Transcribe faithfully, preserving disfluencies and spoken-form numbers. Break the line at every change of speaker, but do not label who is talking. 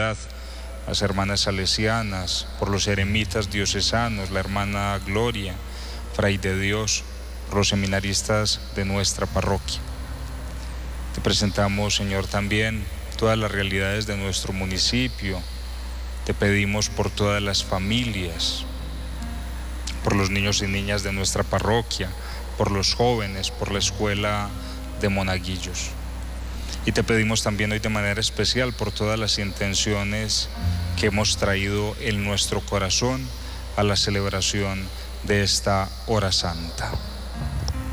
comunidad, las hermanas salesianas, por los eremitas diocesanos, la hermana Gloria, Fray de Dios, por los seminaristas de nuestra parroquia. Te presentamos, Señor, también todas las realidades de nuestro municipio. Te pedimos por todas las familias, por los niños y niñas de nuestra parroquia, por los jóvenes, por la escuela de monaguillos. Y te pedimos también hoy de manera especial por todas las intenciones que hemos traído en nuestro corazón a la celebración de esta hora santa.